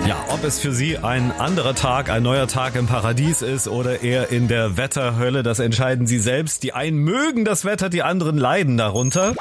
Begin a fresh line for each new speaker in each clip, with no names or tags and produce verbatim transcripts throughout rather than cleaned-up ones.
Ja, ob es für Sie ein anderer Tag, ein neuer Tag im Paradies ist oder eher in der Wetterhölle, das entscheiden Sie selbst. Die einen mögen das Wetter, die anderen leiden darunter.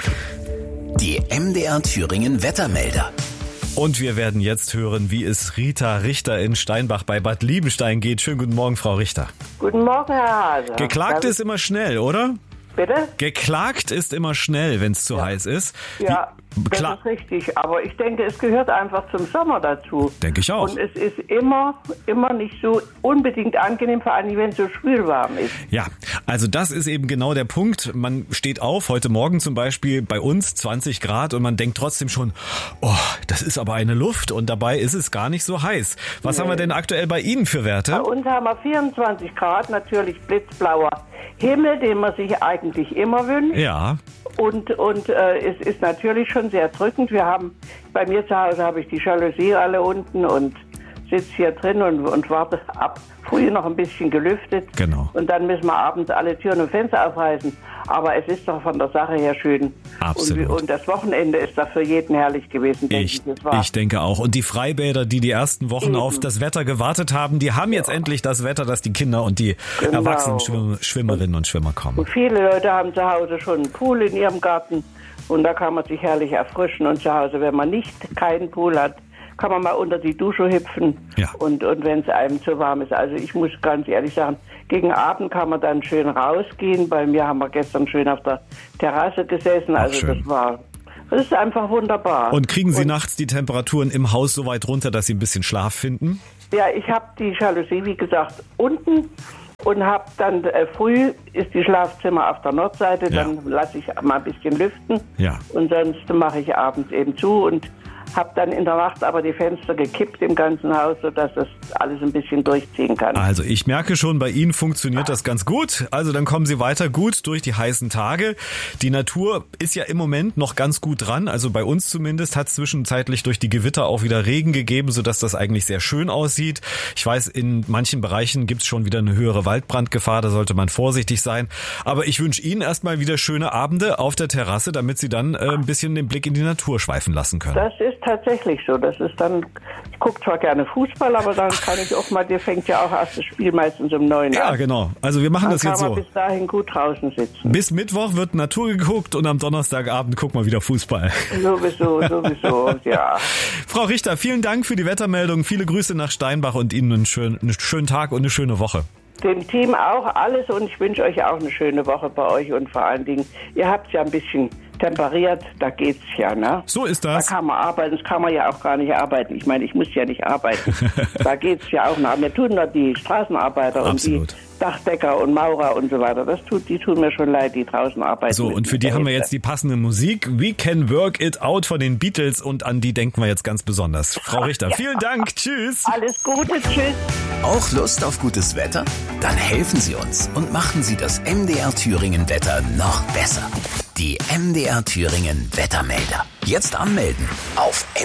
Die M D R Thüringen Wettermelder.
Und wir werden jetzt hören, wie es Rita Richter in Steinbach bei Bad Liebenstein geht. Schönen guten Morgen, Frau Richter.
Guten Morgen, Herr Hase.
Geklagt ist immer schnell, oder?
Bitte?
Geklagt ist immer schnell, wenn es zu
Ja.
heiß ist.
Ja,
Wie,
das
klar,
ist richtig. Aber ich denke, es gehört einfach zum Sommer dazu.
denke ich auch.
Und es ist immer, immer nicht so unbedingt angenehm, vor allem wenn es so schwül warm ist.
Ja, also das ist eben genau der Punkt. Man steht auf, heute Morgen zum Beispiel bei uns zwanzig Grad und man denkt trotzdem schon, oh, das ist aber eine Luft und dabei ist es gar nicht so heiß. Was
Nee.
haben wir denn aktuell bei Ihnen für
Bei
Werte?
uns haben wir vierundzwanzig Grad, natürlich blitzblauer Himmel, den man sich eigentlich immer wünscht.
Ja,
Und, und äh, es ist natürlich schon sehr drückend. Wir haben, bei mir zu Hause habe ich die Jalousie alle unten und sitze hier drin und, und warte ab. Früh noch ein bisschen gelüftet.
Genau.
Und dann müssen wir abends alle Türen und Fenster aufreißen. Aber es ist doch von der Sache her schön.
Absolut.
Und, und das Wochenende ist da für jeden herrlich gewesen, denke ich.
ich,
Das war.
ich denke auch. Und die Freibäder, die die ersten Wochen
Eben.
auf das Wetter gewartet haben, die haben jetzt endlich das Wetter, dass die Kinder und die
Genau.
erwachsenen Schwimm Schwimmerinnen und Schwimmer kommen.
Und viele Leute haben zu Hause schon einen Pool in ihrem Garten. Und da kann man sich herrlich erfrischen. Und zu Hause, wenn man nicht keinen Pool hat, kann man mal unter die Dusche hüpfen.
Ja.
Und, und wenn es einem zu warm ist. Also ich muss ganz ehrlich sagen, gegen Abend kann man dann schön rausgehen. Bei mir haben wir gestern schön auf der Terrasse gesessen. Also
schön.
das war, das ist einfach wunderbar.
Und kriegen Sie
Und,
nachts die Temperaturen im Haus so weit runter, dass Sie ein bisschen Schlaf finden?
Ja, ich habe die Jalousie, wie gesagt, unten. Und habe dann äh, früh ist die Schlafzimmer auf der Nordseite,
Ja.
dann lasse ich mal ein bisschen lüften.
Ja.
Und sonst mache ich abends eben zu und habe dann in der Nacht aber die Fenster gekippt im ganzen Haus, sodass das alles ein bisschen durchziehen kann.
Also ich merke schon, bei Ihnen funktioniert das ganz gut. Also dann kommen Sie weiter gut durch die heißen Tage. Die Natur ist ja im Moment noch ganz gut dran. Also bei uns zumindest hat es zwischenzeitlich durch die Gewitter auch wieder Regen gegeben, sodass das eigentlich sehr schön aussieht. Ich weiß, in manchen Bereichen gibt es schon wieder eine höhere Waldbrandgefahr. Da sollte man vorsichtig sein. Aber ich wünsche Ihnen erstmal wieder schöne Abende auf der Terrasse, damit Sie dann äh, ein bisschen den Blick in die Natur schweifen lassen können.
Das ist tatsächlich so. Das ist dann, ich gucke zwar gerne Fußball, aber dann kann ich auch mal, dir fängt ja auch erst das Spiel meistens um neun
Ja,
an.
genau. Also wir machen
Dann
das
kann
jetzt
man
so.
bis dahin gut draußen sitzen.
Bis Mittwoch wird Natur geguckt und am Donnerstagabend gucken wir wieder Fußball.
Sowieso, sowieso, ja.
Frau Richter, vielen Dank für die Wettermeldung. Viele Grüße nach Steinbach und Ihnen einen schönen, einen schönen Tag und eine schöne Woche.
Dem Team auch alles und ich wünsche euch auch eine schöne Woche bei euch und vor allen Dingen, ihr habt es ja ein bisschen temperiert, da geht's ja, ne?
So ist
Da
das.
kann man arbeiten, das kann man ja auch gar nicht arbeiten. Ich meine, ich muss ja nicht arbeiten. Da geht's ja auch noch. Mir tun nur die Straßenarbeiter
Absolut.
und die Dachdecker und Maurer und so weiter. Das tut, die tun mir schon leid, die draußen arbeiten.
So, und für die haben wir jetzt die passende Musik. We Can Work It Out von den Beatles und an die denken wir jetzt ganz besonders. Frau Richter, vielen Dank. Tschüss.
Alles Gute, tschüss.
Auch Lust auf gutes Wetter? Dann helfen Sie uns und machen Sie das M D R Thüringen Wetter noch besser. Die M D R Thüringen Wettermelder. Jetzt anmelden auf